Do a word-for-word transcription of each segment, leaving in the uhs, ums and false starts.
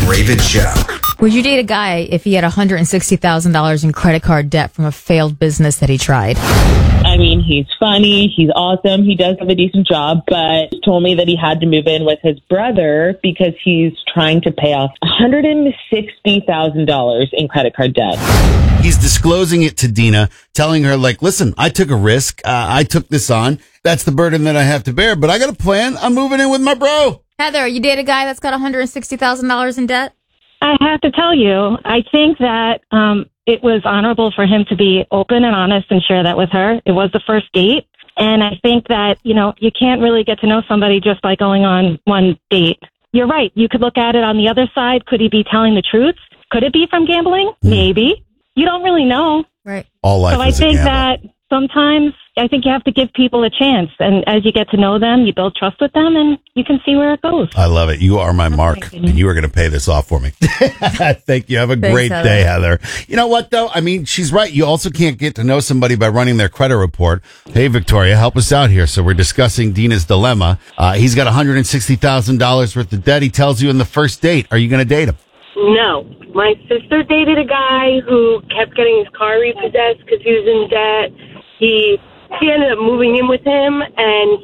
Ravitch Show. Would you date a guy if he had one hundred sixty thousand dollars in credit card debt from a failed business that he tried? I mean, he's funny. He's awesome. He does have a decent job, but he told me that he had to move in with his brother because he's trying to pay off one hundred sixty thousand dollars in credit card debt. He's disclosing it to Dina, telling her, like, listen, I took a risk. Uh, I took this on. That's the burden that I have to bear, but I got a plan. I'm moving in with my bro. Heather, you date a guy that's got one hundred sixty thousand dollars in debt? I have to tell you, I think that um, it was honorable for him to be open and honest and share that with her. It was the first date. And I think that, you know, you can't really get to know somebody just by going on one date. You're right. You could look at it on the other side. Could he be telling the truth? Could it be from gambling? Mm. Maybe. You don't really know. Right. All life so I is think a that sometimes I think you have to give people a chance. And as you get to know them, you build trust with them and you can see where it goes. I love it. You are my mark, and you are going to pay this off for me. Thank you. Have a Thanks, great Heather. day, Heather. You know what, though? I mean, she's right. You also can't get to know somebody by running their credit report. Hey, Victoria, help us out here. So we're discussing Dina's dilemma. Uh, he's got one hundred sixty thousand dollars worth of debt. He tells you in the first date. Are you going to date him? No. My sister dated a guy who kept getting his car repossessed because he was in debt. He she ended up moving in with him, and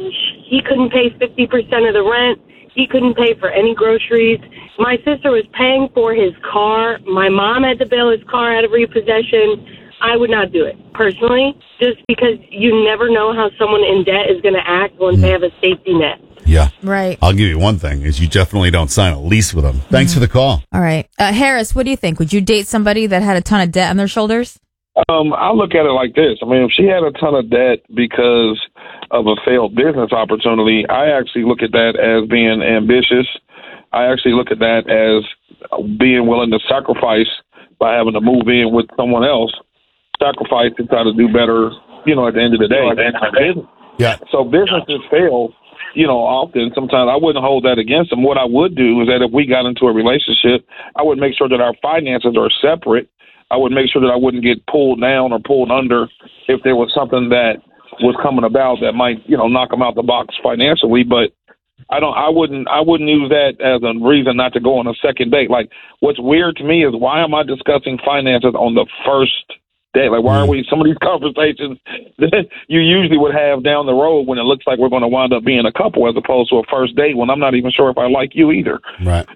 he couldn't pay fifty percent of the rent. He couldn't pay for any groceries. My sister was paying for his car. My mom had to bail his car out of repossession. I would not do it, personally, just because you never know how someone in debt is going to act once mm. they have a safety net. Yeah. Right. I'll give you one thing, is you definitely don't sign a lease with them. Thanks mm. for the call. All right. Uh, Harris, what do you think? Would you date somebody that had a ton of debt on their shoulders? Um, I look at it like this. I mean, if she had a ton of debt because of a failed business opportunity, I actually look at that as being ambitious. I actually look at that as being willing to sacrifice by having to move in with someone else, sacrifice to try to do better, you know, at the end of the day. Yeah. So businesses fail, you know, often. Sometimes I wouldn't hold that against them. What I would do is that if we got into a relationship, I would make sure that our finances are separate. I would make sure that I wouldn't get pulled down or pulled under if there was something that was coming about that might, you know, knock them out the box financially. But I don't, I wouldn't, I wouldn't use that as a reason not to go on a second date. Like, what's weird to me is, why am I discussing finances on the first date? Like, why are we, some of these conversations that you usually would have down the road when it looks like we're going to wind up being a couple, as opposed to a first date when I'm not even sure if I like you either. Right.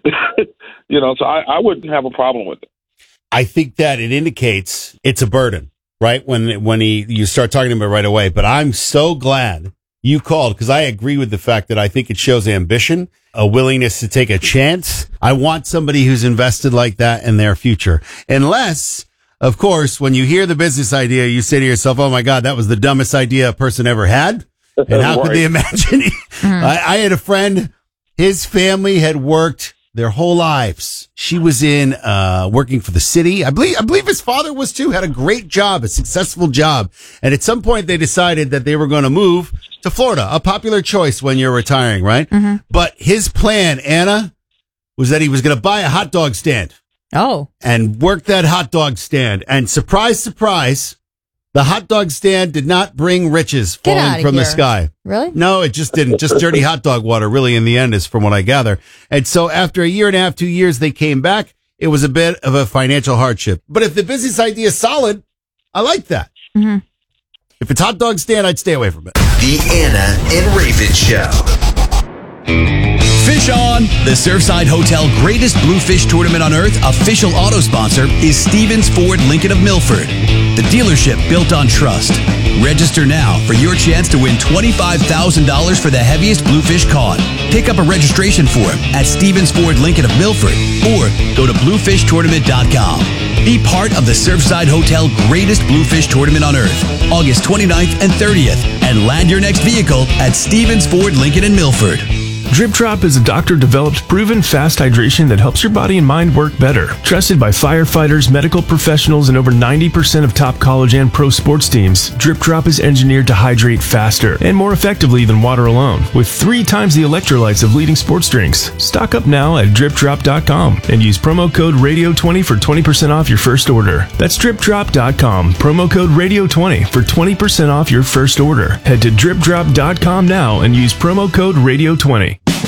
You know, so I, I wouldn't have a problem with it. I think that it indicates it's a burden, right? When when he you start talking about it right away. But I'm so glad you called, because I agree with the fact that I think it shows ambition, a willingness to take a chance. I want somebody who's invested like that in their future. Unless, of course, when you hear the business idea, you say to yourself, oh my God, that was the dumbest idea a person ever had. And how could they imagine? I, I had a friend, his family had worked their whole lives. She was in uh working for the city. I believe I believe his father was too, had a great job, a successful job. And at some point they decided that they were going to move to Florida, a popular choice when you're retiring, right? Mm-hmm. But his plan, Anna, was that he was going to buy a hot dog stand. Oh. And work that hot dog stand. And surprise, surprise, the hot dog stand did not bring riches falling from here. the sky. Really? No, it just didn't. Just dirty hot dog water, really, in the end, is from what I gather. And so after a year and a half, two years, they came back. It was a bit of a financial hardship. But if the business idea is solid, I like that. Mm-hmm. If it's hot dog stand, I'd stay away from it. The Anna and Ravitch Show. Fish On! The Surfside Hotel Greatest Bluefish Tournament on Earth official auto sponsor is Stevens Ford Lincoln of Milford, the dealership built on trust. Register now for your chance to win twenty-five thousand dollars for the heaviest bluefish caught. Pick up a registration form at Stevens Ford Lincoln of Milford or go to bluefish tournament dot com. Be part of the Surfside Hotel Greatest Bluefish Tournament on Earth, August twenty-ninth and thirtieth, and land your next vehicle at Stevens Ford Lincoln in Milford. Drip Drop is a doctor-developed, proven fast hydration that helps your body and mind work better. Trusted by firefighters, medical professionals, and over ninety percent of top college and pro sports teams, Drip Drop is engineered to hydrate faster and more effectively than water alone, with three times the electrolytes of leading sports drinks. Stock up now at drip drop dot com and use promo code radio twenty for twenty percent off your first order. That's drip drop dot com, promo code radio twenty for twenty percent off your first order. Head to drip drop dot com now and use promo code radio twenty.